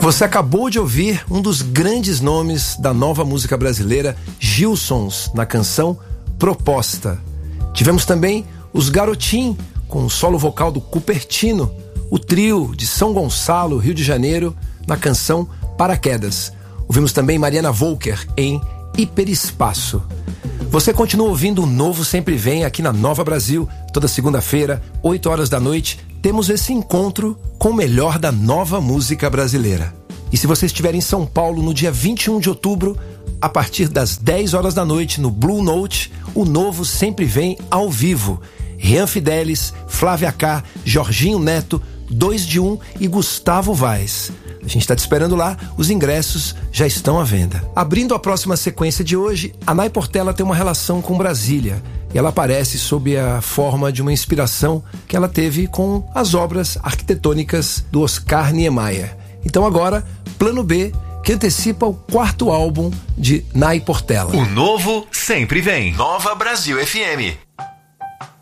Você acabou de ouvir um dos grandes nomes da nova música brasileira, Gilsons, na canção Proposta. Tivemos também os Garotim, com o solo vocal do Cupertino, o trio de São Gonçalo, Rio de Janeiro, na canção Paraquedas. Ouvimos também Mariana Volker em Hiperespaço. Você continua ouvindo o Novo Sempre Vem aqui na Nova Brasil. Toda segunda-feira, 8 horas da noite, temos esse encontro com o melhor da nova música brasileira. E se você estiver em São Paulo no dia 21 de outubro, a partir das 10 horas da noite, no Blue Note, o Novo Sempre Vem ao vivo. Rian Fidelis, Flávia K, Jorginho Neto, 2 de 1 e Gustavo Vaz. A gente está te esperando lá, os ingressos já estão à venda. Abrindo a próxima sequência de hoje, a Nay Portela tem uma relação com Brasília. E ela aparece sob a forma de uma inspiração que ela teve com as obras arquitetônicas do Oscar Niemeyer. Então agora, Plano B, que antecipa o 4º álbum de Nay Portela. O Novo Sempre Vem. Nova Brasil FM.